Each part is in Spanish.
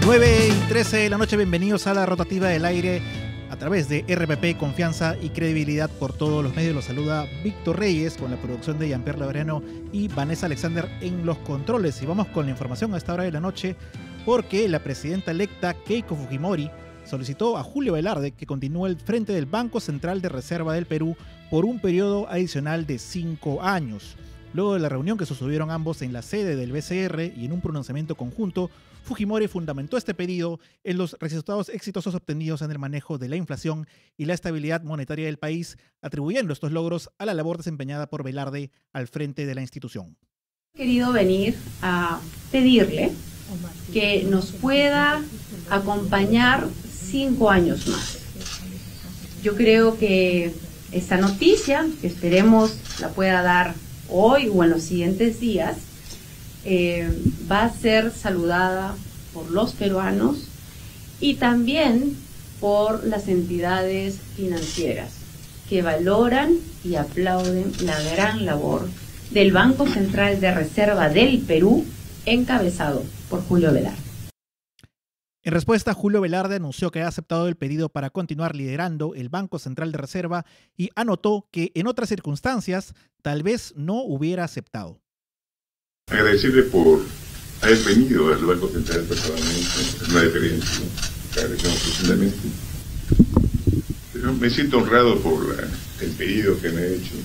9:13 de la noche, bienvenidos a la rotativa del aire a través de RPP, confianza y credibilidad por todos los medios. Los saluda Víctor Reyes con la producción de Jean-Pierre Laureano y Vanessa Alexander en los controles. Y vamos con la información a esta hora de la noche porque la presidenta electa Keiko Fujimori solicitó a Julio Velarde que continúe al frente del Banco Central de Reserva del Perú por un periodo adicional de 5 años. Luego de la reunión que sostuvieron ambos en la sede del BCR y en un pronunciamiento conjunto, Fujimori fundamentó este pedido en los resultados exitosos obtenidos en el manejo de la inflación y la estabilidad monetaria del país, atribuyendo estos logros a la labor desempeñada por Velarde al frente de la institución. He querido venir a pedirle que nos pueda acompañar 5 años más. Yo creo que esta noticia, que esperemos la pueda dar hoy o en los siguientes días, va a ser saludada por los peruanos y también por las entidades financieras que valoran y aplauden la gran labor del Banco Central de Reserva del Perú, encabezado por Julio Velarde. En respuesta, Julio Velarde anunció que ha aceptado el pedido para continuar liderando el Banco Central de Reserva y anotó que en otras circunstancias tal vez no hubiera aceptado. Agradecerle por haber venido al Banco Central personalmente, es una diferencia, agradecemos profundamente. Pero me siento honrado por el pedido que me ha hecho.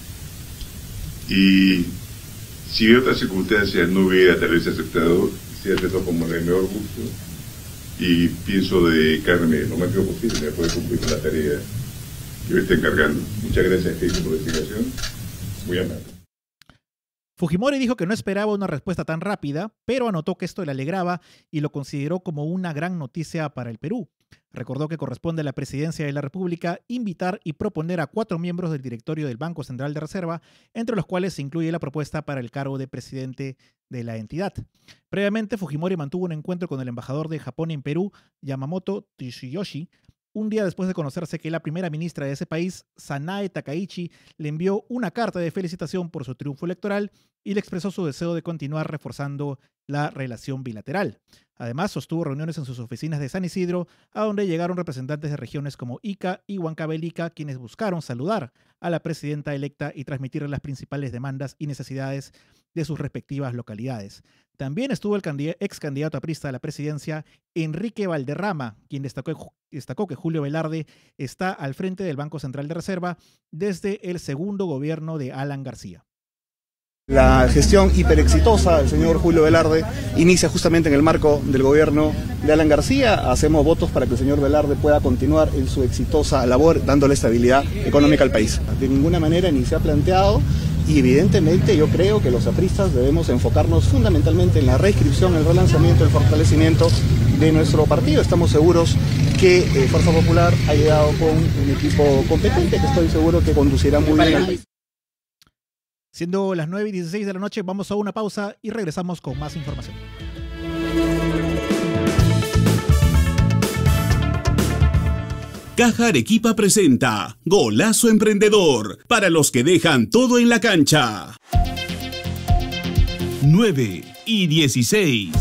Y si en otras circunstancias no hubiera tal vez aceptado, se ha aceptado como el mejor gusto. Y pienso dedicarme lo más que posible a poder cumplir con la tarea que me está encargando. Muchas gracias, Keiko, por la explicación. Muy amable. Fujimori dijo que no esperaba una respuesta tan rápida, pero anotó que esto le alegraba y lo consideró como una gran noticia para el Perú. Recordó que corresponde a la Presidencia de la República invitar y proponer a 4 miembros del directorio del Banco Central de Reserva, entre los cuales se incluye la propuesta para el cargo de presidente de la entidad. Previamente, Fujimori mantuvo un encuentro con el embajador de Japón en Perú, Yamamoto Tsuyoshi, un día después de conocerse que la primera ministra de ese país, Sanae Takaichi, le envió una carta de felicitación por su triunfo electoral y le expresó su deseo de continuar reforzando la relación bilateral. Además, sostuvo reuniones en sus oficinas de San Isidro, a donde llegaron representantes de regiones como Ica y Huancavelica, quienes buscaron saludar a la presidenta electa y transmitirle las principales demandas y necesidades de sus respectivas localidades. También estuvo el ex candidato aprista a la presidencia, Enrique Valderrama, quien destacó que Julio Velarde está al frente del Banco Central de Reserva desde el segundo gobierno de Alan García. La gestión hiperexitosa del señor Julio Velarde inicia justamente en el marco del gobierno de Alan García. Hacemos votos para que el señor Velarde pueda continuar en su exitosa labor, dándole estabilidad económica al país. De ninguna manera ni se ha planteado, y evidentemente yo creo que los apristas debemos enfocarnos fundamentalmente en la reinscripción, el relanzamiento, el fortalecimiento de nuestro partido. Estamos seguros que Fuerza Popular ha llegado con un equipo competente que estoy seguro que conducirá muy bien al país. Siendo las 9:16 de la noche, vamos a una pausa y regresamos con más información. Caja Arequipa presenta Golazo Emprendedor, para los que dejan todo en la cancha. 9:16.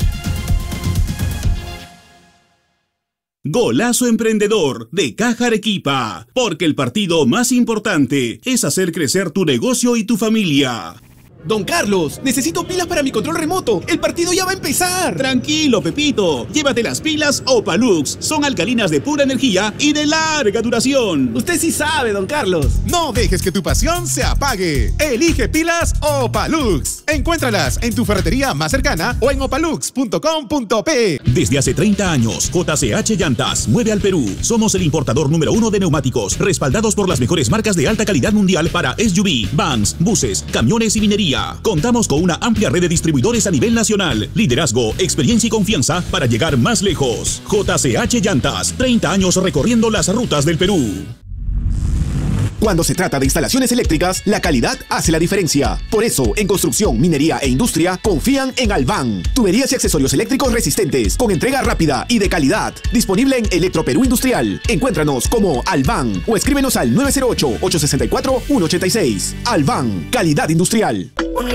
Golazo Emprendedor de Caja Arequipa, porque el partido más importante es hacer crecer tu negocio y tu familia. Don Carlos, necesito pilas para mi control remoto. El partido ya va a empezar. Tranquilo, Pepito. Llévate las pilas Opalux. Son alcalinas de pura energía y de larga duración. Usted sí sabe, don Carlos. No dejes que tu pasión se apague. Elige pilas Opalux. Encuéntralas en tu ferretería más cercana o en opalux.com.pe. Desde hace 30 años, JCH Llantas mueve al Perú. Somos el importador número 1 de neumáticos, respaldados por las mejores marcas de alta calidad mundial para SUV, vans, buses, camiones y minería. Contamos con una amplia red de distribuidores a nivel nacional. Liderazgo, experiencia y confianza para llegar más lejos. JCH Llantas, 30 años recorriendo las rutas del Perú. Cuando se trata de instalaciones eléctricas, la calidad hace la diferencia. Por eso, en construcción, minería e industria, confían en Alban. Tuberías y accesorios eléctricos resistentes, con entrega rápida y de calidad. Disponible en Electroperú Industrial. Encuéntranos como Alban o escríbenos al 908-864-186. Alban, calidad industrial.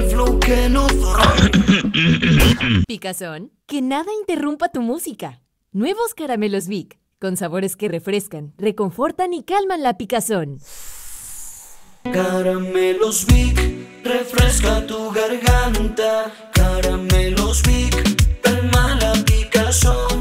Picazón, que nada interrumpa tu música. Nuevos caramelos Vic, con sabores que refrescan, reconfortan y calman la picazón. Caramelos Vic, refresca tu garganta. Caramelos Vic, calma la picazón.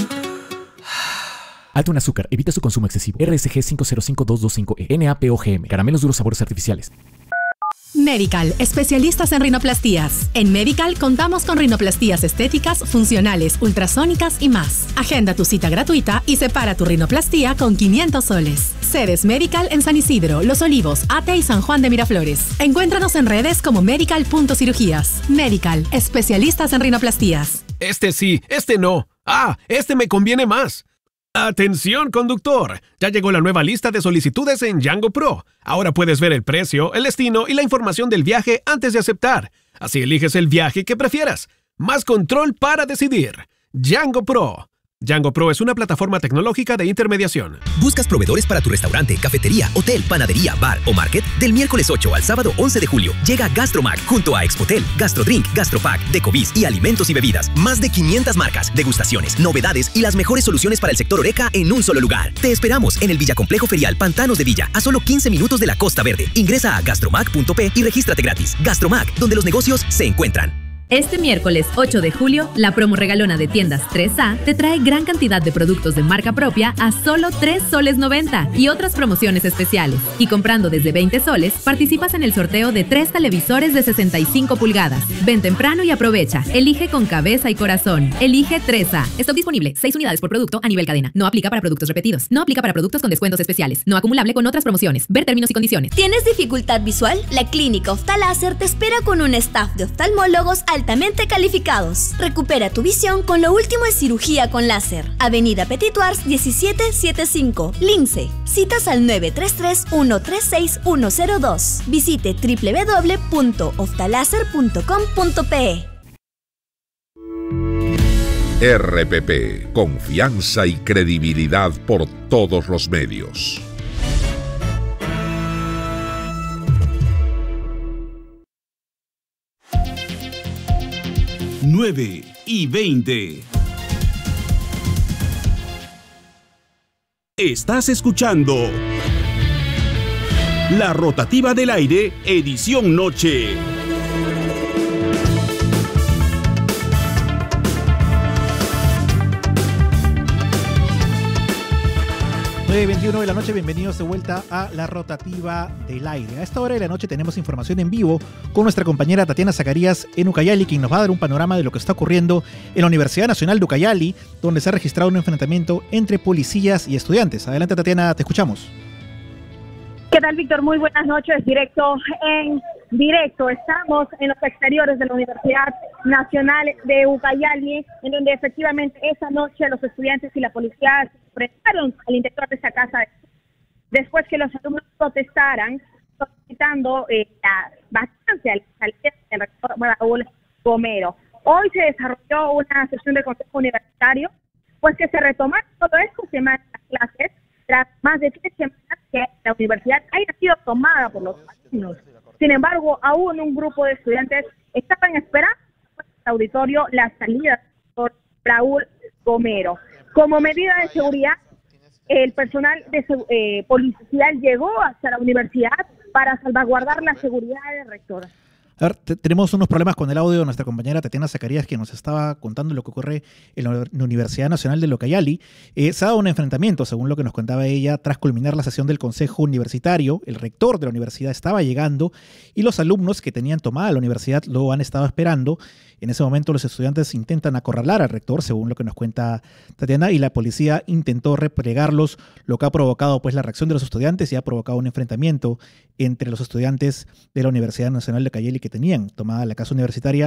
Alto en azúcar, evita su consumo excesivo. RSG 505225E, NaPoGM, caramelos duros sabores artificiales. Medical, especialistas en rinoplastías. En Medical contamos con rinoplastías estéticas, funcionales, ultrasónicas y más. Agenda tu cita gratuita y separa tu rinoplastía con 500 soles. Sedes Medical en San Isidro, Los Olivos, Ate y San Juan de Miraflores. Encuéntranos en redes como medical.cirugías. Medical, especialistas en rinoplastías. Este sí, este no. Ah, este me conviene más. ¡Atención, conductor! Ya llegó la nueva lista de solicitudes en Django Pro. Ahora puedes ver el precio, el destino y la información del viaje antes de aceptar. Así eliges el viaje que prefieras. Más control para decidir. Django Pro. Django Pro es una plataforma tecnológica de intermediación. ¿Buscas proveedores para tu restaurante, cafetería, hotel, panadería, bar o market? Del miércoles 8 al sábado 11 de julio llega Gastromac junto a Expotel, Gastrodrink, Gastropack, Decovis y Alimentos y Bebidas. Más de 500 marcas, degustaciones, novedades y las mejores soluciones para el sector Horeca en un solo lugar. Te esperamos en el Villacomplejo Ferial Pantanos de Villa, a solo 15 minutos de la Costa Verde. Ingresa a gastromac.p y regístrate gratis. Gastromac, donde los negocios se encuentran. Este miércoles 8 de julio, la promo regalona de tiendas 3A te trae gran cantidad de productos de marca propia a solo 3 soles 90 y otras promociones especiales. Y comprando desde 20 soles, participas en el sorteo de 3 televisores de 65 pulgadas. Ven temprano y aprovecha. Elige con cabeza y corazón. Elige 3A. Stock disponible. 6 unidades por producto a nivel cadena. No aplica para productos repetidos. No aplica para productos con descuentos especiales. No acumulable con otras promociones. Ver términos y condiciones. ¿Tienes dificultad visual? La Clínica Oftaláser te espera con un staff de oftalmólogos altamente calificados. Recupera tu visión con lo último en cirugía con láser. Avenida Petituars 1775, Lince. Citas al 933-136-102. Visite www.oftaláser.com.pe. RPP, confianza y credibilidad por todos los medios. Nueve y 20. Estás escuchando La Rotativa del Aire, edición noche. 9:21 de la noche, bienvenidos de vuelta a La Rotativa del Aire. A esta hora de la noche tenemos información en vivo con nuestra compañera Tatiana Zacarías en Ucayali, quien nos va a dar un panorama de lo que está ocurriendo en la Universidad Nacional de Ucayali, donde se ha registrado un enfrentamiento entre policías y estudiantes. Adelante, Tatiana, te escuchamos. ¿Qué tal, Víctor? Muy buenas noches. Directo. Estamos en los exteriores de la Universidad Nacional de Ucayali, en donde efectivamente esa noche los estudiantes y la policía se enfrentaron al interior de esa casa después que los alumnos protestaran solicitando la vacancia del rector Raúl Gomero. Hoy se desarrolló una sesión de consejo universitario, pues que se retomaron todo esto, semanas de clases, tras más de 3 semanas que la universidad haya sido tomada por los alumnos. Sin embargo, aún un grupo de estudiantes estaban esperando en el auditorio la salida por Raúl Gomero. Como medida de seguridad, el personal policial llegó hasta la universidad para salvaguardar la seguridad del rector. A ver, tenemos unos problemas con el audio de nuestra compañera Tatiana Zacarías, que nos estaba contando lo que ocurre en la Universidad Nacional de Ucayali. Se ha dado un enfrentamiento, según lo que nos contaba ella, tras culminar la sesión del Consejo Universitario. El rector de la universidad estaba llegando y los alumnos que tenían tomada la universidad lo han estado esperando. En ese momento los estudiantes intentan acorralar al rector, según lo que nos cuenta Tatiana, y la policía intentó replegarlos, lo que ha provocado pues la reacción de los estudiantes y ha provocado un enfrentamiento entre los estudiantes de la Universidad Nacional de Ucayali que tenían tomada la casa universitaria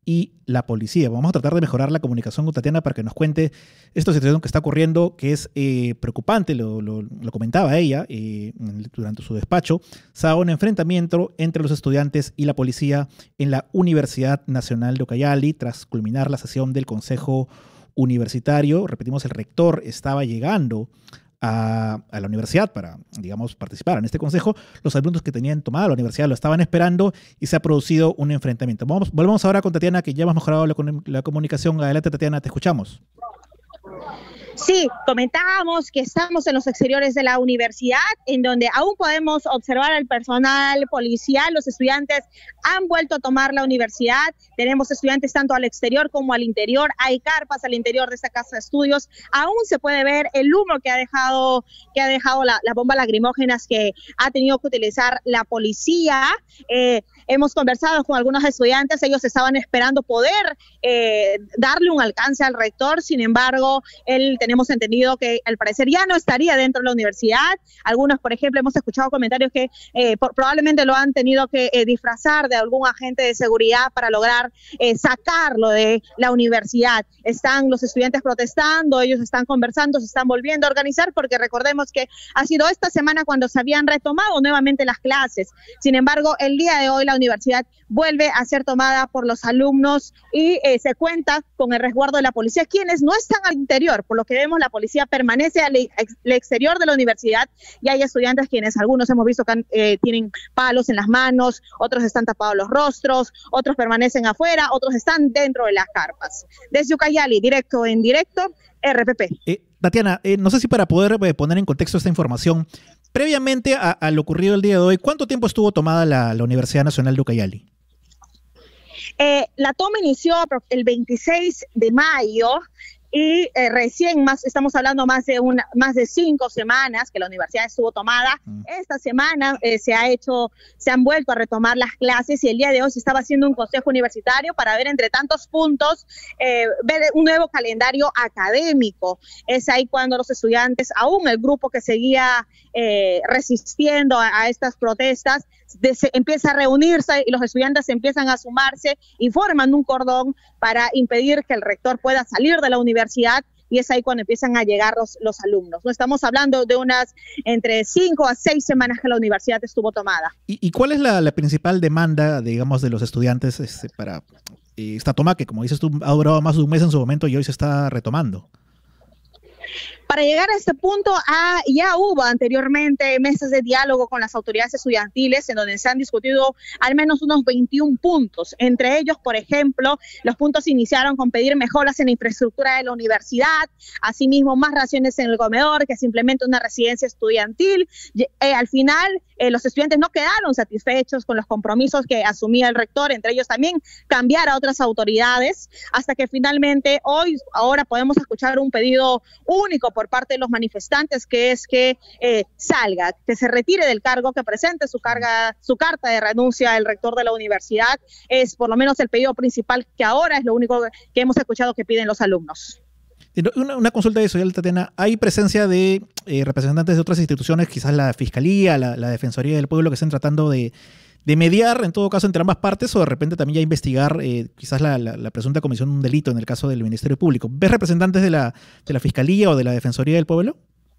y la policía. Vamos a tratar de mejorar la comunicación con Tatiana para que nos cuente esta situación que está ocurriendo, que es preocupante, lo comentaba ella durante su despacho. Se da un enfrentamiento entre los estudiantes y la policía en la Universidad Nacional de Ucayali tras culminar la sesión del Consejo Universitario. Repetimos, el rector estaba llegando a la universidad para, digamos, participar en este consejo. Los alumnos que tenían tomada la universidad lo estaban esperando y se ha producido un enfrentamiento. Volvamos ahora con Tatiana, que ya hemos mejorado la comunicación. Adelante, Tatiana, te escuchamos. Sí, comentábamos que estamos en los exteriores de la universidad, en donde aún podemos observar al personal policial. Los estudiantes han vuelto a tomar la universidad. Tenemos estudiantes tanto al exterior como al interior. Hay carpas al interior de esta casa de estudios. Aún se puede ver el humo que ha dejado las bombas lacrimógenas que ha tenido que utilizar la policía. Hemos conversado con algunos estudiantes. Ellos estaban esperando poder darle un alcance al rector. Sin embargo, tenemos entendido que al parecer ya no estaría dentro de la universidad. Algunos, por ejemplo, hemos escuchado comentarios que probablemente lo han tenido que disfrazar de algún agente de seguridad para lograr sacarlo de la universidad. Están los estudiantes protestando, ellos están conversando, se están volviendo a organizar, porque recordemos que ha sido esta semana cuando se habían retomado nuevamente las clases. Sin embargo, el día de hoy la universidad vuelve a ser tomada por los alumnos y se cuenta con el resguardo de la policía, quienes no están al interior. Por lo que vemos, la policía permanece al exterior de la universidad y hay estudiantes quienes algunos hemos visto que tienen palos en las manos, otros están tapados los rostros, otros permanecen afuera, otros están dentro de las carpas. Desde Ucayali, directo en directo, RPP. Tatiana, no sé si para poder poner en contexto esta información, previamente a lo ocurrido el día de hoy, ¿cuánto tiempo estuvo tomada la Universidad Nacional de Ucayali? La toma inició el 26 de mayo y recién estamos hablando más de 5 semanas que la universidad estuvo tomada. Esta semana se han vuelto a retomar las clases y el día de hoy se estaba haciendo un consejo universitario para ver entre tantos puntos, ver un nuevo calendario académico. Es ahí cuando los estudiantes, aún el grupo que seguía resistiendo a estas protestas, empieza a reunirse y los estudiantes empiezan a sumarse y forman un cordón para impedir que el rector pueda salir de la universidad, y es ahí cuando empiezan a llegar los alumnos. No estamos hablando de unas entre 5 a 6 semanas que la universidad estuvo tomada. ¿Y cuál es la principal demanda, digamos, de los estudiantes para esta toma que, como dices tú, ha durado más de un mes en su momento y hoy se está retomando? Para llegar a este punto, ya hubo anteriormente mesas de diálogo con las autoridades estudiantiles en donde se han discutido al menos unos 21 puntos. Entre ellos, por ejemplo, los puntos iniciaron con pedir mejoras en la infraestructura de la universidad, asimismo más raciones en el comedor, que se implemente una residencia estudiantil. Al final, los estudiantes no quedaron satisfechos con los compromisos que asumía el rector, entre ellos también cambiar a otras autoridades, hasta que finalmente ahora podemos escuchar un pedido único por parte de los manifestantes, que es que salga, que se retire del cargo, que presente su carta de renuncia al rector de la universidad. Es por lo menos el pedido principal, que ahora es lo único que hemos escuchado que piden los alumnos. Una consulta de eso, Tatiana. ¿Hay presencia de representantes de otras instituciones, quizás la Fiscalía, la Defensoría del Pueblo, que estén tratando de mediar, en todo caso, entre ambas partes, o de repente también ya investigar quizás la presunta comisión de un delito en el caso del Ministerio Público? ¿Ves representantes de la Fiscalía o de la Defensoría del Pueblo?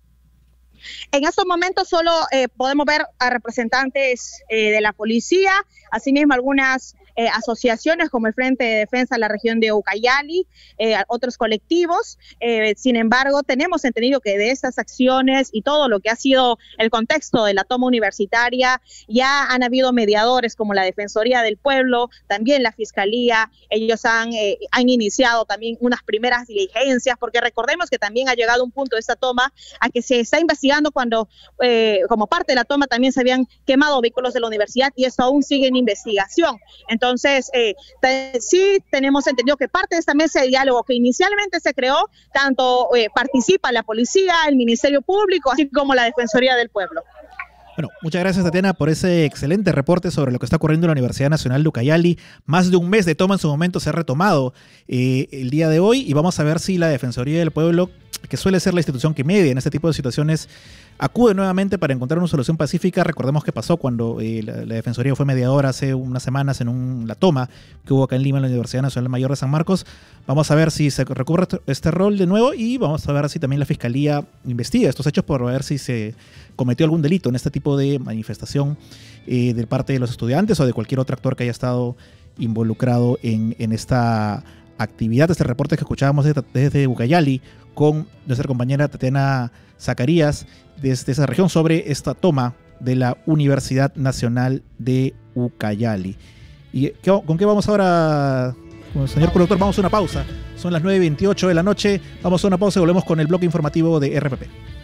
En estos momentos solo podemos ver a representantes de la policía, asimismo algunas asociaciones como el Frente de Defensa de la región de Ucayali, otros colectivos. Sin embargo, tenemos entendido que de estas acciones y todo lo que ha sido el contexto de la toma universitaria, ya han habido mediadores como la Defensoría del Pueblo, también la Fiscalía. Ellos han iniciado también unas primeras diligencias, porque recordemos que también ha llegado un punto de esta toma a que se está investigando cuando como parte de la toma también se habían quemado vehículos de la universidad, y esto aún sigue en investigación. Entonces, sí tenemos entendido que parte de esta mesa de diálogo que inicialmente se creó, tanto participa la policía, el Ministerio Público, así como la Defensoría del Pueblo. Bueno, muchas gracias, Tatiana, por ese excelente reporte sobre lo que está ocurriendo en la Universidad Nacional de Ucayali. Más de un mes de toma en su momento se ha retomado el día de hoy, y vamos a ver si la Defensoría del Pueblo que suele ser la institución que media en este tipo de situaciones, acude nuevamente para encontrar una solución pacífica. Recordemos que pasó cuando la Defensoría fue mediadora hace unas semanas en la toma que hubo acá en Lima, en la Universidad Nacional Mayor de San Marcos. Vamos a ver si se recurre este rol de nuevo y vamos a ver si también la Fiscalía investiga estos hechos por ver si se cometió algún delito en este tipo de manifestación de parte de los estudiantes o de cualquier otro actor que haya estado involucrado en esta actividad. Este reporte que escuchábamos desde Ucayali con nuestra compañera Tatiana Zacarías desde esa región sobre esta toma de la Universidad Nacional de Ucayali. ¿Y con qué vamos ahora, señor productor? Vamos a una pausa. Son las 9:28 de la noche. Vamos a una pausa y volvemos con el bloque informativo de RPP.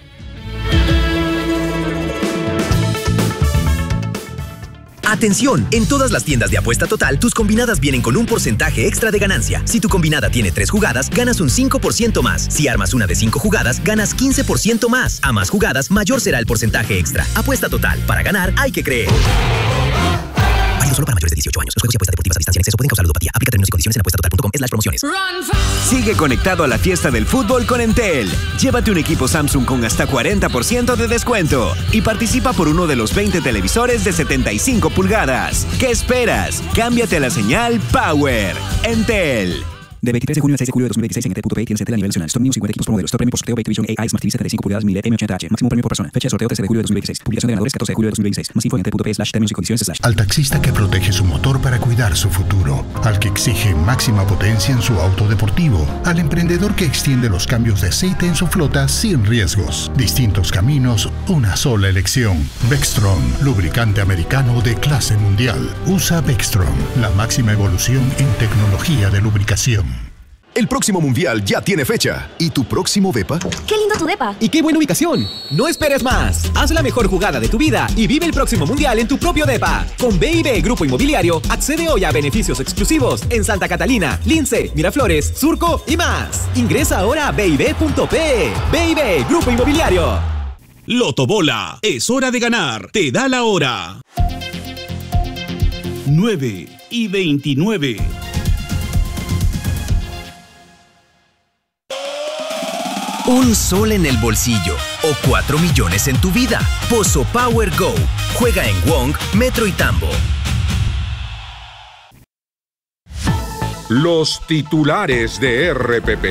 Atención, en todas las tiendas de Apuesta Total, tus combinadas vienen con un porcentaje extra de ganancia. Si tu combinada tiene 3 jugadas, ganas un 5% más. Si armas una de 5 jugadas, ganas 15% más. A más jugadas, mayor será el porcentaje extra. Apuesta Total, para ganar hay que creer. Válido solo para mayores de 18 años. Los juegos y apuestas deportivas a distancia en exceso pueden causar ludopatía. Aplica términos y condiciones en apuestatotal.com/promociones. Sigue conectado a la fiesta del fútbol con Entel. Llévate un equipo Samsung con hasta 40% de descuento y participa por uno de los 20 televisores de 75 pulgadas. ¿Qué esperas? Cámbiate a la señal Power. Entel. De 23 de junio al 6 de julio de 2026 en Entel.pe tienes Entel a nivel nacional. Storm News 50 equipos por modelo. Store premio por sorteo Vision AI Smart TV 75 pulgadas 1000 M80H. Máximo premio por persona. Fecha de sorteo 13 de julio de 2026. Publicación de ganadores 14 de julio de 2026. Más info en Entel.pe/términos y condiciones/. Al taxista que protege su motor para cuidar su futuro. Al que exige máxima potencia en su auto deportivo. Al emprendedor que extiende los cambios de aceite en su flota sin riesgos. Distintos caminos, una sola elección. Vectron, lubricante americano de clase mundial. Usa Vectron, la máxima evolución en tecnología de lubricación. El próximo mundial ya tiene fecha. ¿Y tu próximo depa? ¡Qué lindo tu depa! ¡Y qué buena ubicación! No esperes más. Haz la mejor jugada de tu vida y vive el próximo mundial en tu propio depa. Con B&B Grupo Inmobiliario, accede hoy a beneficios exclusivos en Santa Catalina, Lince, Miraflores, Surco y más. Ingresa ahora a bib.pe. B&B Grupo Inmobiliario. Lotobola, es hora de ganar. Te da la hora. 9:29. Un sol en el bolsillo o 4 millones en tu vida. Pozo Power Go. Juega en Wong, Metro y Tambo. Los titulares de RPP.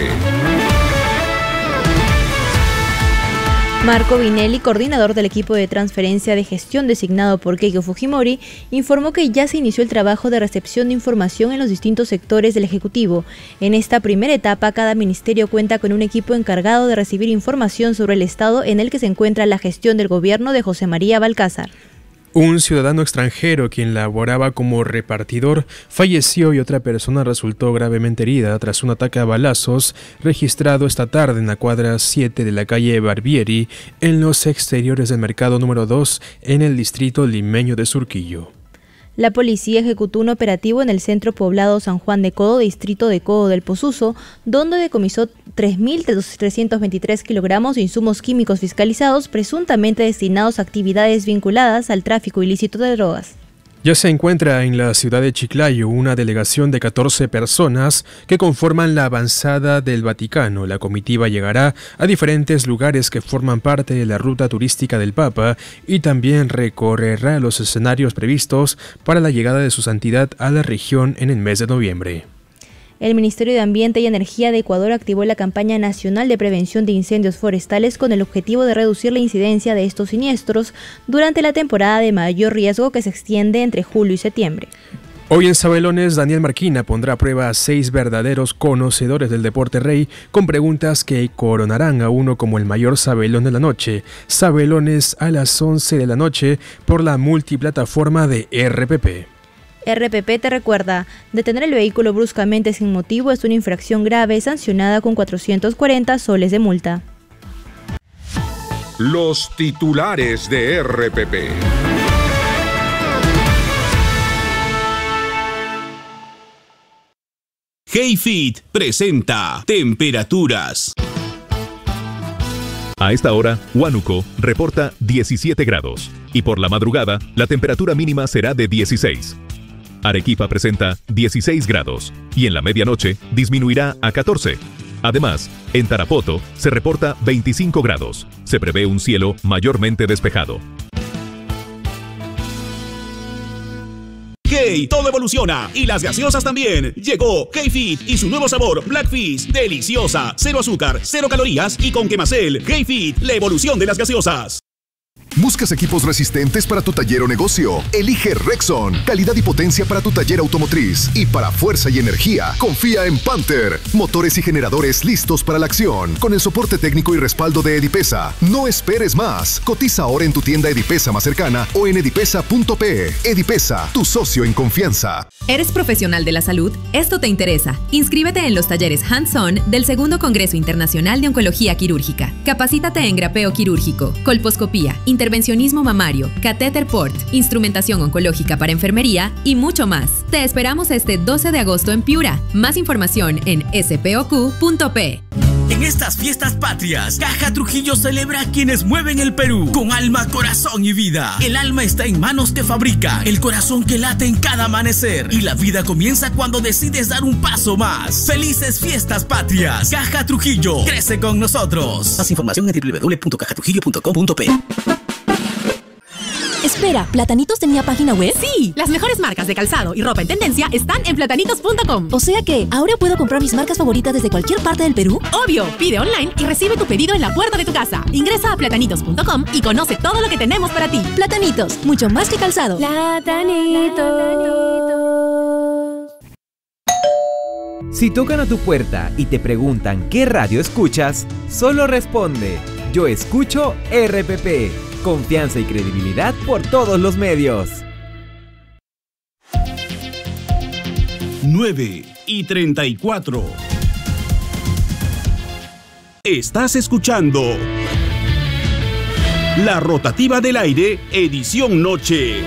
Marco Vinelli, coordinador del equipo de transferencia de gestión designado por Keiko Fujimori, informó que ya se inició el trabajo de recepción de información en los distintos sectores del Ejecutivo. En esta primera etapa, cada ministerio cuenta con un equipo encargado de recibir información sobre el estado en el que se encuentra la gestión del gobierno de José María Balcázar. Un ciudadano extranjero quien laboraba como repartidor falleció y otra persona resultó gravemente herida tras un ataque a balazos registrado esta tarde en la cuadra 7 de la calle Barbieri, en los exteriores del mercado número 2 en el distrito limeño de Surquillo. La policía ejecutó un operativo en el centro poblado San Juan de Codo, distrito de Codo del Posuzo, donde decomisó 3.323 kilogramos de insumos químicos fiscalizados presuntamente destinados a actividades vinculadas al tráfico ilícito de drogas. Ya se encuentra en la ciudad de Chiclayo una delegación de 14 personas que conforman la avanzada del Vaticano. La comitiva llegará a diferentes lugares que forman parte de la ruta turística del Papa y también recorrerá los escenarios previstos para la llegada de su santidad a la región en el mes de noviembre. El Ministerio de Ambiente y Energía de Ecuador activó la campaña nacional de prevención de incendios forestales con el objetivo de reducir la incidencia de estos siniestros durante la temporada de mayor riesgo que se extiende entre julio y septiembre. Hoy en Sabelones, Daniel Marquina pondrá a prueba a 6 verdaderos conocedores del deporte rey con preguntas que coronarán a uno como el mayor sabelón de la noche. Sabelones a las 11 de la noche por la multiplataforma de RPP. RPP te recuerda, detener el vehículo bruscamente sin motivo es una infracción grave sancionada con 440 soles de multa. Los titulares de RPP. HeyFit presenta temperaturas. A esta hora, Huánuco reporta 17 grados y por la madrugada la temperatura mínima será de 16. Arequipa presenta 16 grados y en la medianoche disminuirá a 14. Además, En Tarapoto se reporta 25 grados. Se prevé un cielo mayormente despejado. ¡Hey! Todo evoluciona y las gaseosas también. Llegó K-Fit y su nuevo sabor Black Fizz. Deliciosa, 0 azúcar, 0 calorías y con Quemacel. K-Fit, la evolución de las gaseosas. ¿Buscas equipos resistentes para tu taller o negocio? Elige Rexon. Calidad y potencia para tu taller automotriz. Y para fuerza y energía, confía en Panther. Motores y generadores listos para la acción. Con el soporte técnico y respaldo de Edipesa. No esperes más. Cotiza ahora en tu tienda Edipesa más cercana o en edipesa.pe. Edipesa, tu socio en confianza. ¿Eres profesional de la salud? Esto te interesa. Inscríbete en los talleres Hands-On del Segundo Congreso Internacional de Oncología Quirúrgica. Capacítate en grapeo quirúrgico, colposcopía, intervencionismo mamario, catéter port, instrumentación oncológica para enfermería y mucho más. Te esperamos este 12 de agosto en Piura. Más información en spoq.p. En estas fiestas patrias, Caja Trujillo celebra a quienes mueven el Perú con alma, corazón y vida. El alma está en manos que fabrica, el corazón que late en cada amanecer y la vida comienza cuando decides dar un paso más. ¡Felices fiestas patrias! Caja Trujillo, crece con nosotros. Más información en www.cajatrujillo.com.p. Espera, ¿Platanitos tenía página web? Sí, las mejores marcas de calzado y ropa en tendencia están en platanitos.com. O sea que, ¿ahora puedo comprar mis marcas favoritas desde cualquier parte del Perú? Obvio, pide online y recibe tu pedido en la puerta de tu casa. Ingresa a platanitos.com y conoce todo lo que tenemos para ti. Platanitos, mucho más que calzado. Platanitos. Si tocan a tu puerta y te preguntan qué radio escuchas, solo responde: yo escucho RPP. Confianza y credibilidad por todos los medios. 9:34. Estás escuchando La Rotativa del Aire, edición noche.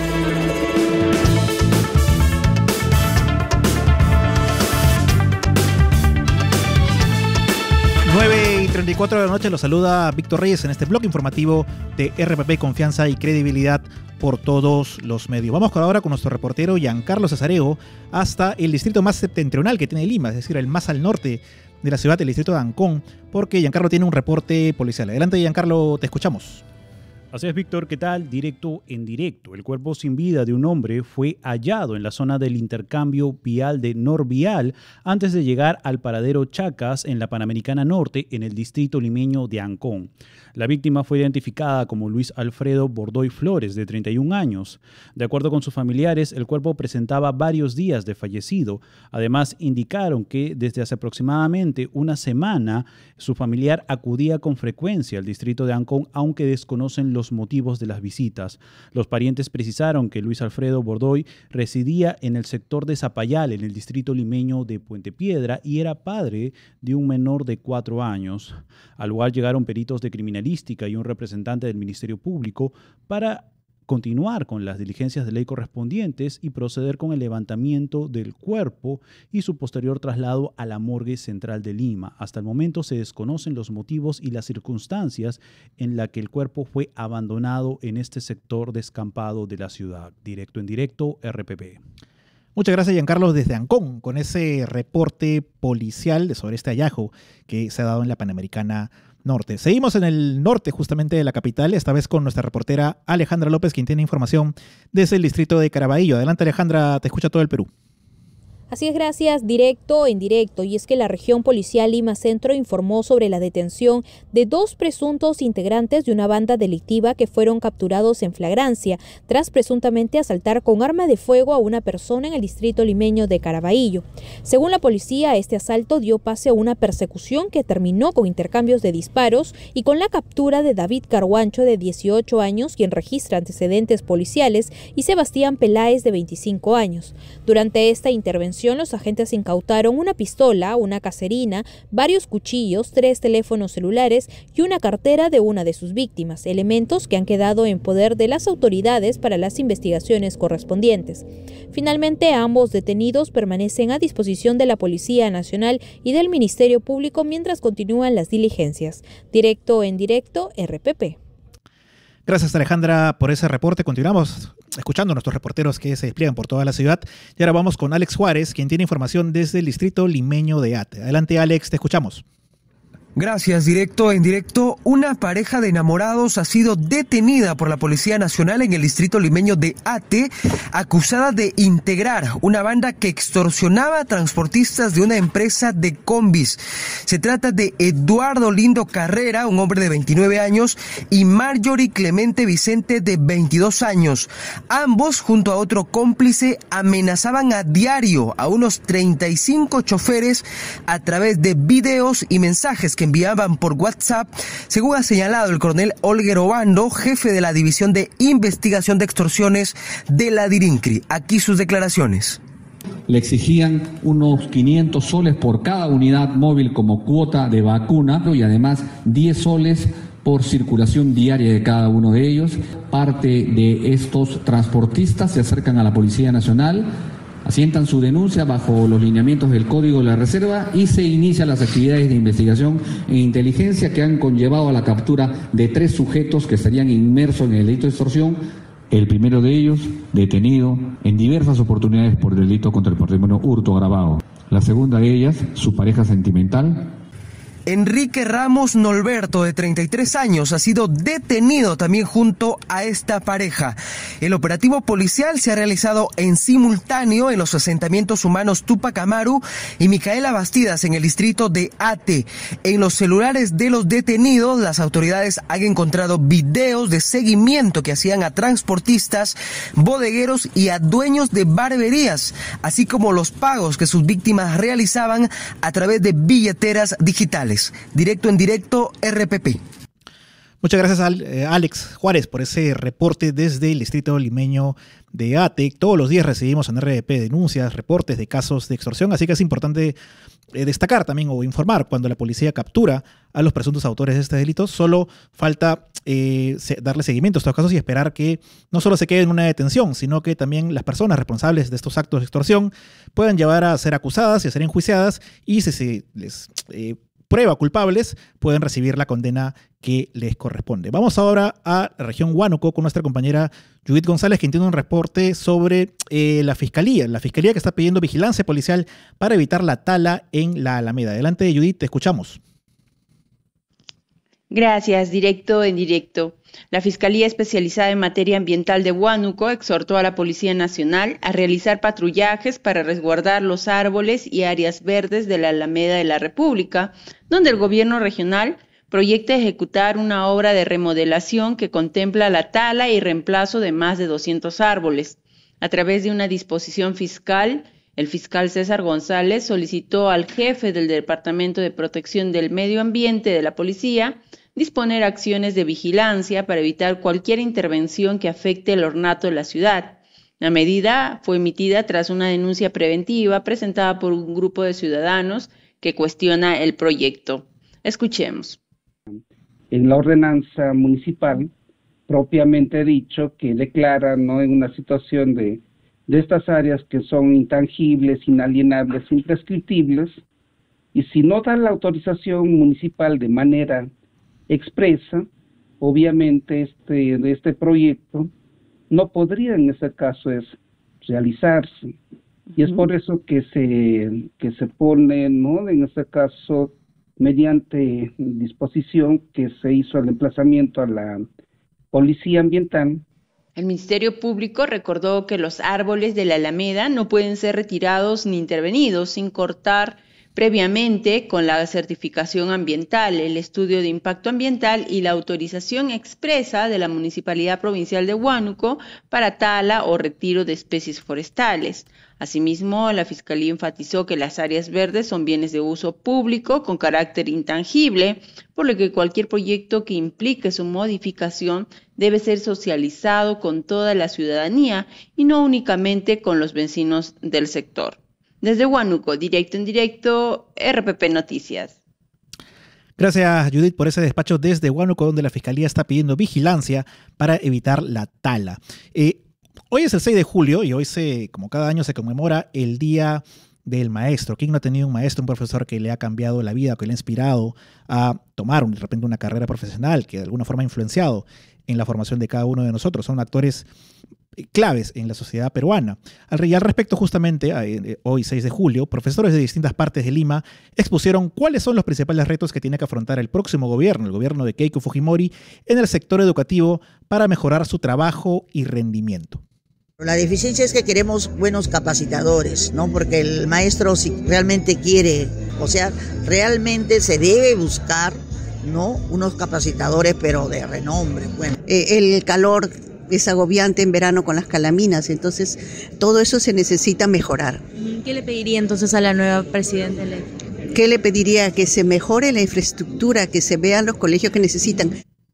9:34 de la noche, los saluda Víctor Reyes en este bloque informativo de RPP, confianza y credibilidad por todos los medios. Vamos ahora con nuestro reportero Giancarlo Cesareo hasta el distrito más septentrional que tiene Lima, es decir, el más al norte de la ciudad, el distrito de Ancón, porque Giancarlo tiene un reporte policial. Adelante, Giancarlo, te escuchamos. Así es, Víctor, ¿qué tal? Directo en directo. El cuerpo sin vida de un hombre fue hallado en la zona del intercambio vial de Norvial antes de llegar al paradero Chacas en la Panamericana Norte, en el distrito limeño de Ancón. La víctima fue identificada como Luis Alfredo Bordoy Flores, de 31 años. De acuerdo con sus familiares, el cuerpo presentaba varios días de fallecido. Además, indicaron que desde hace aproximadamente una semana su familiar acudía con frecuencia al distrito de Ancón, aunque desconocen los motivos de las visitas. Los parientes precisaron que Luis Alfredo Bordoy residía en el sector de Zapayal, en el distrito limeño de Puente Piedra, y era padre de un menor de 4 años. Al lugar llegaron peritos de criminalística y un representante del Ministerio Público para continuar con las diligencias de ley correspondientes y proceder con el levantamiento del cuerpo y su posterior traslado a la morgue central de Lima. Hasta el momento se desconocen los motivos y las circunstancias en las que el cuerpo fue abandonado en este sector descampado de la ciudad. Directo en directo, RPP. Muchas gracias, Giancarlo, desde Ancón, con ese reporte policial sobre este hallazgo que se ha dado en la Panamericana Norte. Seguimos en el norte justamente de la capital, esta vez con nuestra reportera Alejandra López, quien tiene información desde el distrito de Caraballo. Adelante, Alejandra, te escucha todo el Perú. Así es, gracias. Directo en directo, y es que la región policial Lima Centro informó sobre la detención de 2 presuntos integrantes de una banda delictiva que fueron capturados en flagrancia tras presuntamente asaltar con arma de fuego a una persona en el distrito limeño de Caraballo. Según la policía, este asalto dio pase a una persecución que terminó con intercambios de disparos y con la captura de David Carguancho, de 18 años, quien registra antecedentes policiales, y Sebastián Peláez, de 25 años. Durante esta intervención, los agentes incautaron una pistola, una caserina, varios cuchillos, 3 teléfonos celulares y una cartera de una de sus víctimas, elementos que han quedado en poder de las autoridades para las investigaciones correspondientes. Finalmente, ambos detenidos permanecen a disposición de la Policía Nacional y del Ministerio Público mientras continúan las diligencias. Directo en directo, RPP. Gracias, Alejandra, por ese reporte. Continuamos escuchando a nuestros reporteros que se despliegan por toda la ciudad. Y ahora vamos con Alex Juárez, quien tiene información desde el distrito limeño de Ate. Adelante, Alex, te escuchamos. Gracias, directo en directo. Una pareja de enamorados ha sido detenida por la Policía Nacional en el distrito limeño de Ate, acusada de integrar una banda que extorsionaba a transportistas de una empresa de combis. Se trata de Eduardo Lindo Carrera, un hombre de 29 años, y Marjorie Clemente Vicente, de 22 años. Ambos, junto a otro cómplice, amenazaban a diario a unos 35 choferes a través de videos y mensajes que enviaban por WhatsApp, según ha señalado el coronel Olger Obando, jefe de la División de Investigación de Extorsiones de la DIRINCRI. Aquí sus declaraciones. Le exigían unos 500 soles por cada unidad móvil como cuota de vacuna y además 10 soles por circulación diaria de cada uno de ellos. Parte de estos transportistas se acercan a la Policía Nacional, asientan su denuncia bajo los lineamientos del Código de la Reserva y se inician las actividades de investigación e inteligencia que han conllevado a la captura de 3 sujetos que estarían inmersos en el delito de extorsión. El primero de ellos, detenido en diversas oportunidades por delito contra el patrimonio hurto agravado. La segunda de ellas, su pareja sentimental. Enrique Ramos Nolberto, de 33 años, ha sido detenido también junto a esta pareja. El operativo policial se ha realizado en simultáneo en los asentamientos humanos Tupac Amaru y Micaela Bastidas en el distrito de Ate. En los celulares de los detenidos, las autoridades han encontrado videos de seguimiento que hacían a transportistas, bodegueros y a dueños de barberías, así como los pagos que sus víctimas realizaban a través de billeteras digitales. Directo en directo, RPP. Muchas gracias a Alex Juárez por ese reporte desde el distrito limeño de Ate. Todos los días recibimos en RPP denuncias, reportes de casos de extorsión, así que es importante destacar también o informar cuando la policía captura a los presuntos autores de este delito. Solo falta darle seguimiento a estos casos y esperar que no solo se quede en una detención, sino que también las personas responsables de estos actos de extorsión puedan llevar a ser acusadas y a ser enjuiciadas, y si se les prueba culpables, pueden recibir la condena que les corresponde. Vamos ahora a la región Huánuco con nuestra compañera Judith González, quien tiene un reporte sobre la Fiscalía que está pidiendo vigilancia policial para evitar la tala en la Alameda. Adelante, Judith, te escuchamos. Gracias, directo en directo. La Fiscalía Especializada en Materia Ambiental de Huánuco exhortó a la Policía Nacional a realizar patrullajes para resguardar los árboles y áreas verdes de la Alameda de la República, donde el gobierno regional proyecta ejecutar una obra de remodelación que contempla la tala y reemplazo de más de 200 árboles. A través de una disposición fiscal, el fiscal César González solicitó al jefe del Departamento de Protección del Medio Ambiente de la Policía disponer acciones de vigilancia para evitar cualquier intervención que afecte el ornato de la ciudad. La medida fue emitida tras una denuncia preventiva presentada por un grupo de ciudadanos que cuestiona el proyecto. Escuchemos. En la ordenanza municipal, propiamente dicho, que declara, ¿no?, en una situación de estas áreas que son intangibles, inalienables, imprescriptibles, y si no dan la autorización municipal de manera expresa, obviamente este proyecto no podría en ese caso realizarse. Y es por eso que se pone, ¿no?, en este caso, mediante disposición que se hizo el emplazamiento a la Policía Ambiental. El Ministerio Público recordó que los árboles de la Alameda no pueden ser retirados ni intervenidos sin cortar previamente con la certificación ambiental, el estudio de impacto ambiental y la autorización expresa de la Municipalidad Provincial de Huánuco para tala o retiro de especies forestales. Asimismo, la Fiscalía enfatizó que las áreas verdes son bienes de uso público con carácter intangible, por lo que cualquier proyecto que implique su modificación debe ser socializado con toda la ciudadanía y no únicamente con los vecinos del sector. Desde Huánuco, directo en directo, RPP Noticias. Gracias, Judith, por ese despacho desde Huánuco, donde la Fiscalía está pidiendo vigilancia para evitar la tala. Hoy es el 6 de julio y hoy, como cada año, se conmemora el Día del Maestro. ¿Quién no ha tenido un maestro, un profesor que le ha cambiado la vida, que le ha inspirado a tomar de repente una carrera profesional, que de alguna forma ha influenciado en la formación de cada uno de nosotros? Son actores claves en la sociedad peruana. Al respecto, justamente, hoy 6 de julio, profesores de distintas partes de Lima expusieron cuáles son los principales retos que tiene que afrontar el próximo gobierno, el gobierno de Keiko Fujimori, en el sector educativo para mejorar su trabajo y rendimiento. La deficiencia es que queremos buenos capacitadores, ¿no? Porque el maestro, si realmente quiere, o sea, realmente se debe buscar, ¿no?, unos capacitadores, pero de renombre. Bueno, el calor es agobiante en verano con las calaminas, entonces todo eso se necesita mejorar. ¿Qué le pediría entonces a la nueva presidenta electa? ¿Qué le pediría? Que se mejore la infraestructura, que se vean los colegios que necesitan.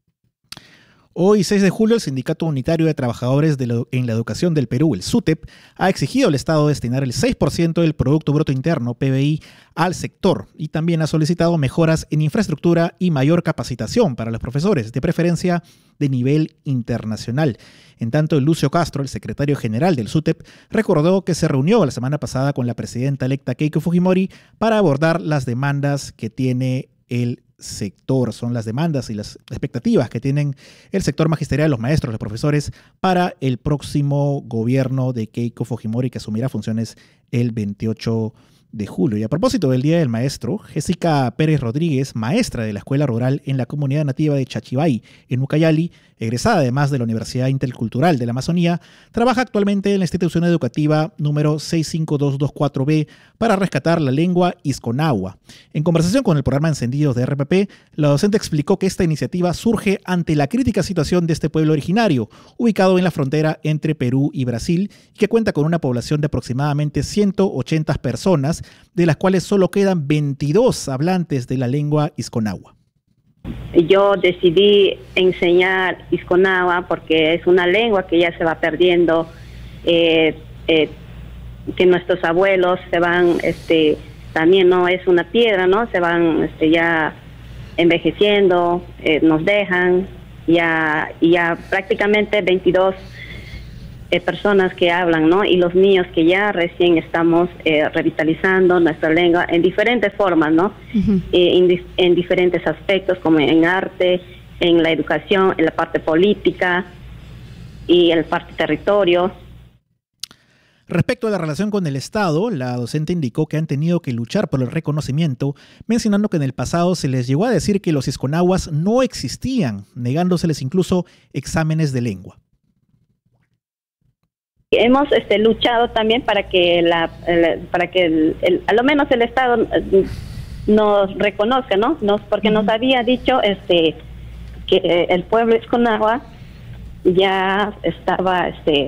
Hoy, 6 de julio, el Sindicato Unitario de Trabajadores en la Educación del Perú, el SUTEP, ha exigido al Estado destinar el 6% del Producto Bruto Interno, PBI, al sector y también ha solicitado mejoras en infraestructura y mayor capacitación para los profesores, de preferencia de nivel internacional. En tanto, Lucio Castro, el secretario general del SUTEP, recordó que se reunió la semana pasada con la presidenta electa Keiko Fujimori para abordar las demandas que tiene el sector. Son las demandas y las expectativas que tienen el sector magisterial, los maestros, los profesores, para el próximo gobierno de Keiko Fujimori, que asumirá funciones el 28 de julio. Y a propósito del Día del Maestro, Jessica Pérez Rodríguez, maestra de la Escuela Rural en la comunidad nativa de Chachibay, en Ucayali, egresada además de la Universidad Intercultural de la Amazonía, trabaja actualmente en la institución educativa número 65224B para rescatar la lengua isconagua. En conversación con el programa Encendidos de RPP, la docente explicó que esta iniciativa surge ante la crítica situación de este pueblo originario, ubicado en la frontera entre Perú y Brasil, y que cuenta con una población de aproximadamente 180 personas, de las cuales solo quedan 22 hablantes de la lengua isconagua. Yo decidí enseñar isconagua porque es una lengua que ya se va perdiendo, que nuestros abuelos se van, también no es una piedra, ¿no? Se van ya envejeciendo, nos dejan, ya prácticamente 22 personas que hablan, ¿no? Y los niños que ya recién estamos revitalizando nuestra lengua en diferentes formas, ¿no? Uh-huh. En diferentes aspectos, como en arte, en la educación, en la parte política y en la parte territorio. Respecto a la relación con el Estado, la docente indicó que han tenido que luchar por el reconocimiento, mencionando que en el pasado se les llegó a decir que los isconaguas no existían, negándoseles incluso exámenes de lengua. Hemos luchado también para que a lo menos el Estado nos reconozca, ¿no? Porque nos había dicho que el pueblo isconagua ya estaba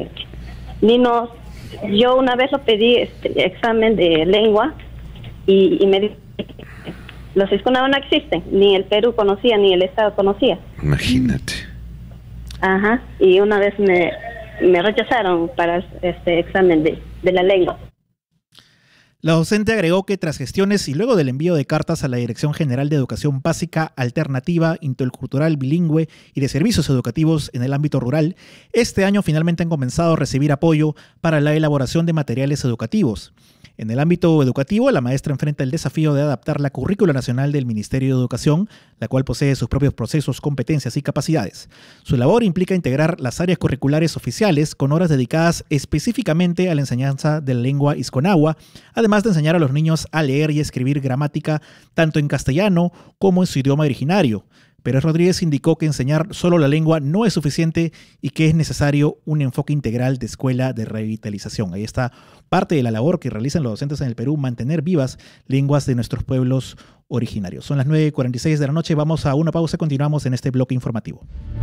yo una vez lo pedí examen de lengua y me dijo que los isconagua no existen, ni el Perú conocía ni el Estado conocía. Imagínate. Ajá, y una vez me rechazaron para este examen de la lengua. La docente agregó que tras gestiones y luego del envío de cartas a la Dirección General de Educación Básica, Alternativa, Intercultural, Bilingüe y de Servicios Educativos en el ámbito rural, este año finalmente han comenzado a recibir apoyo para la elaboración de materiales educativos. En el ámbito educativo, la maestra enfrenta el desafío de adaptar la currícula nacional del Ministerio de Educación, la cual posee sus propios procesos, competencias y capacidades. Su labor implica integrar las áreas curriculares oficiales con horas dedicadas específicamente a la enseñanza de la lengua isconagua, además de enseñar a los niños a leer y escribir gramática tanto en castellano como en su idioma originario. Pérez Rodríguez indicó que enseñar solo la lengua no es suficiente y que es necesario un enfoque integral de escuela de revitalización. Ahí está parte de la labor que realizan los docentes en el Perú, mantener vivas lenguas de nuestros pueblos originarios. Son las 9:46 de la noche, vamos a una pausa y continuamos en este bloque informativo.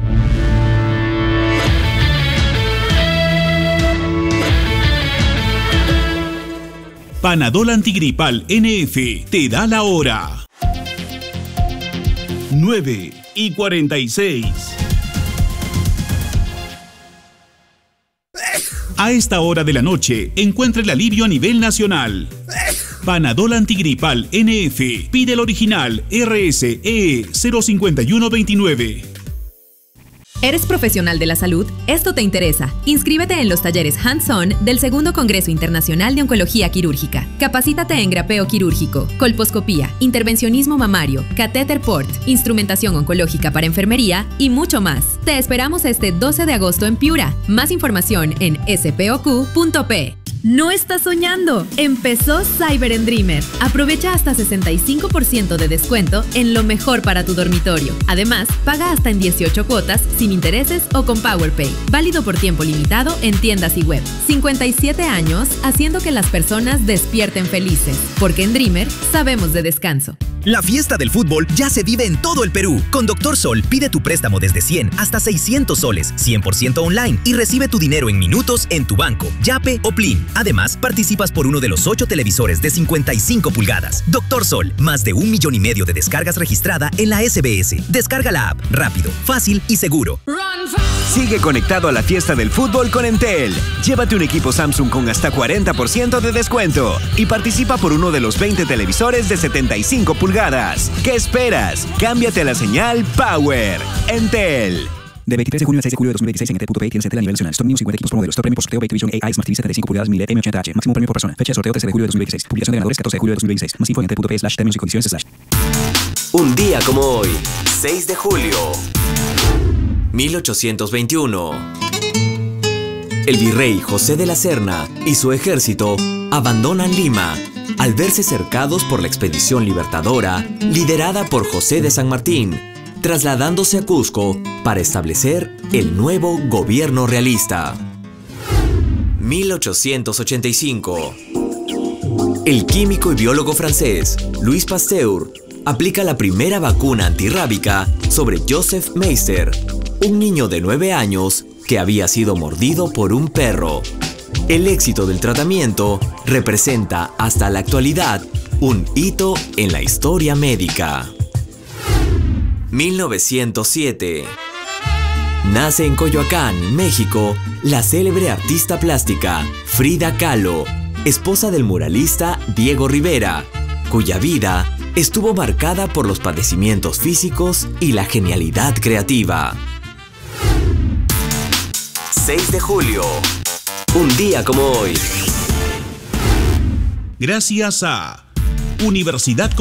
Panadol Antigripal NF te da la hora. 9:46. A esta hora de la noche, encuentra el alivio a nivel nacional. Panadol Antigripal NF. Pide el original RSE 05129. ¿Eres profesional de la salud? Esto te interesa. Inscríbete en los talleres Hands-On del Segundo Congreso Internacional de Oncología Quirúrgica. Capacítate en grapeo quirúrgico, colposcopía, intervencionismo mamario, catéter port, instrumentación oncológica para enfermería y mucho más. Te esperamos este 12 de agosto en Piura. Más información en spoq.p. No estás soñando. Empezó Cyber en Dreamer. Aprovecha hasta 65% de descuento en lo mejor para tu dormitorio. Además, paga hasta en 18 cuotas sin intereses o con PowerPay. Válido por tiempo limitado en tiendas y web. 57 años haciendo que las personas despierten felices. Porque en Dreamer sabemos de descanso. La fiesta del fútbol ya se vive en todo el Perú. Con Doctor Sol pide tu préstamo desde 100 hasta 600 soles, 100% online y recibe tu dinero en minutos en tu banco, Yape o Plin. Además, participas por uno de los 8 televisores de 55 pulgadas. Doctor Sol, más de 1,5 millones de descargas registrada en la SBS. Descarga la app, rápido, fácil y seguro. Sigue conectado a la fiesta del fútbol con Entel. Llévate un equipo Samsung con hasta 40% de descuento y participa por uno de los 20 televisores de 75 pulgadas. ¿Qué esperas? Cámbiate a la señal Power. Entel. De 23 de junio al 6 de julio de 2016 en Entel.pay tienes Entel a nivel nacional. Store News 50 equipos por modelo. Store premio por sorteo Bakevision AI Smart TV 75 pulgadas 1000 M80H. Máximo premio por persona. Fecha de sorteo 13 de julio de 2016. Publicación de ganadores 14 de julio de 2016. Más info en Entel.pay/términos y condiciones/. Un día como hoy, 6 de julio 1821. El virrey José de la Serna y su ejército abandonan Lima al verse cercados por la expedición libertadora liderada por José de San Martín, trasladándose a Cusco para establecer el nuevo gobierno realista. 1885. El químico y biólogo francés Louis Pasteur aplica la primera vacuna antirrábica sobre Joseph Meister, un niño de 9 años que había sido mordido por un perro. El éxito del tratamiento representa hasta la actualidad un hito en la historia médica. 1907. Nace en Coyoacán, México, la célebre artista plástica Frida Kahlo, esposa del muralista Diego Rivera, cuya vida estuvo marcada por los padecimientos físicos y la genialidad creativa. 6 de julio. Un día como hoy. Gracias a Universidad